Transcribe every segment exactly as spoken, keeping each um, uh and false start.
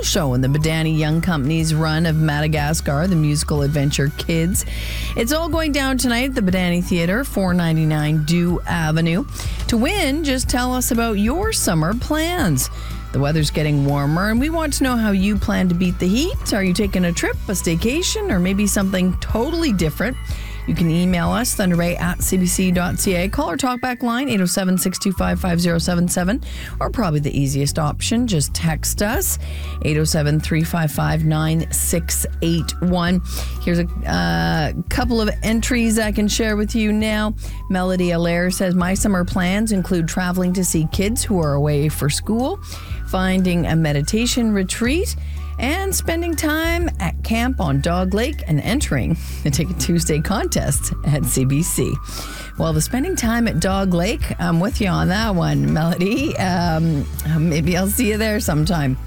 show in the Badani Young Company's run of Madagascar, the musical adventure Kids. It's all going down tonight at the Badani Theatre, four ninety-nine Dew Avenue. To win, just tell us about your summer plans. The weather's getting warmer, and we want to know how you plan to beat the heat. Are you taking a trip, a staycation, or maybe something totally different? You can email us, thunderbay at c b c dot c a. Call our talkback line, eight oh seven, six two five, five oh seven seven. Or probably the easiest option, just text us, eight oh seven, three five five, nine six eight one. Here's a uh, couple of entries I can share with you now. Melody Allaire says, my summer plans include traveling to see kids who are away for school, finding a meditation retreat, and spending time at camp on Dog Lake and entering the Ticket Tuesday contest at C B C. Well, the spending time at Dog Lake, I'm with you on that one, Melody. Um, maybe I'll see you there sometime.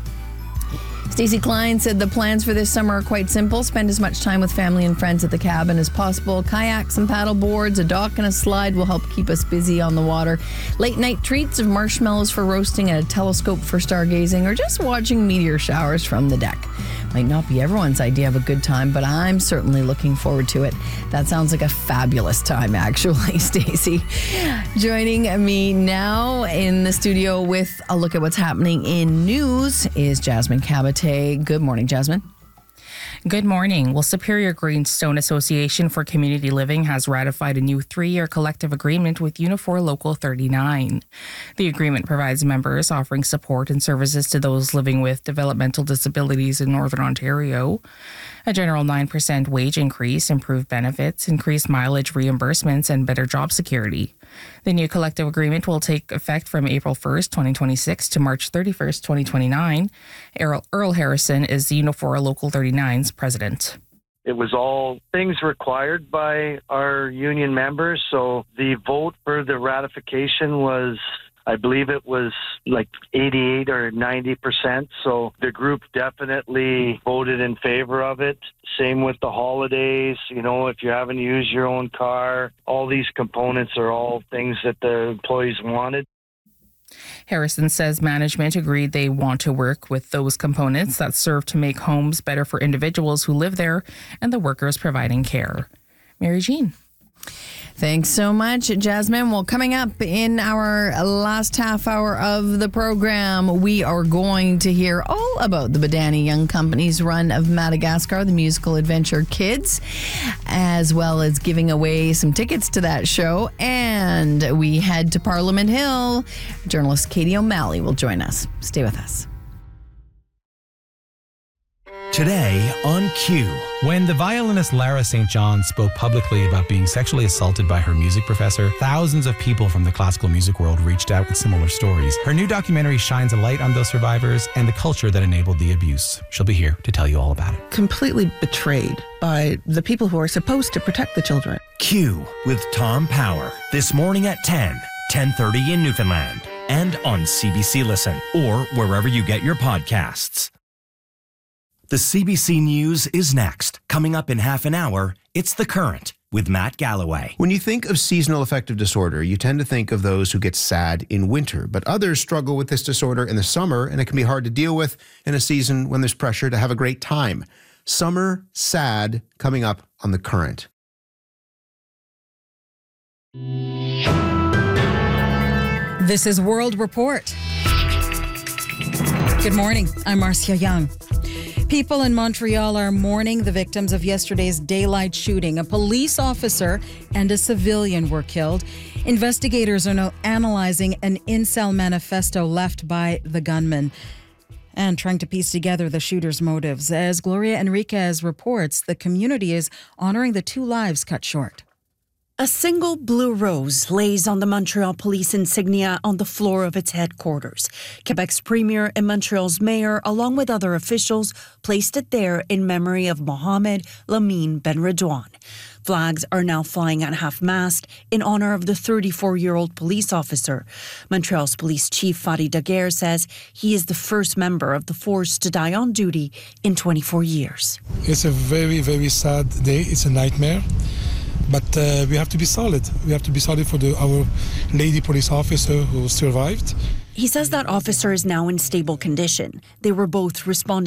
Stacey Klein said the plans for this summer are quite simple. Spend as much time with family and friends at the cabin as possible. Kayaks and paddle boards, a dock and a slide will help keep us busy on the water. Late night treats of marshmallows for roasting and a telescope for stargazing, or just watching meteor showers from the deck. Might not be everyone's idea of a good time, but I'm certainly looking forward to it. That sounds like a fabulous time, actually, Stacey. Joining me now in the studio with a look at what's happening in news is Jasmine Cabate. Good morning, Jasmine. Good morning. Well, Superior Greenstone Association for Community Living has ratified a new three-year collective agreement with Unifor Local thirty-nine. The agreement provides members offering support and services to those living with developmental disabilities in Northern Ontario. A general nine percent wage increase, improved benefits, increased mileage reimbursements, and better job security. The new collective agreement will take effect from April first, twenty twenty-six to March thirty-first, twenty twenty-nine. Earl, Earl Harrison is Unifor Local thirty-nine's president. It was all things required by our union members, so the vote for the ratification was, I believe it was like eighty-eight or ninety percent. So the group definitely voted in favor of it. Same with the holidays. You know, if you're having to use your own car, all these components are all things that the employees wanted. Harrison says management agreed they want to work with those components that serve to make homes better for individuals who live there and the workers providing care. Mary Jean. Thanks so much, Jasmine. Well, coming up in our last half hour of the program, we are going to hear all about the Badani Young Company's run of Madagascar, the musical adventure Kids, as well as giving away some tickets to that show. And we head to Parliament Hill. Journalist Katie O'Malley will join us. Stay with us. Today on Q. When the violinist Lara Saint John spoke publicly about being sexually assaulted by her music professor, thousands of people from the classical music world reached out with similar stories. Her new documentary shines a light on those survivors and the culture that enabled the abuse. She'll be here to tell you all about it. Completely betrayed by the people who are supposed to protect the children. Q with Tom Power. This morning at ten, ten thirty in Newfoundland. And on C B C Listen or wherever you get your podcasts. The C B C News is next. Coming up in half an hour, it's The Current with Matt Galloway. When you think of seasonal affective disorder, you tend to think of those who get sad in winter, but others struggle with this disorder in the summer, and it can be hard to deal with in a season when there's pressure to have a great time. Summer Sad, coming up on The Current. This is World Report. Good morning. I'm Marcia Young. People in Montreal are mourning the victims of yesterday's daylight shooting. A police officer and a civilian were killed. Investigators are now analyzing an incel manifesto left by the gunman and trying to piece together the shooter's motives. As Gloria Enriquez reports, the community is honoring the two lives cut short. A single blue rose lays on the Montreal police insignia on the floor of its headquarters. Quebec's premier and Montreal's mayor, along with other officials, placed it there in memory of Mohamed Lamine Benredouane. Flags are now flying at half-mast in honor of the thirty-four-year-old police officer. Montreal's police chief Fadi Daguerre says he is the first member of the force to die on duty in twenty-four years. It's a very, very sad day. It's a nightmare. But uh, we have to be solid. We have to be solid for the, our lady police officer who survived. He says that officer is now in stable condition. They were both responding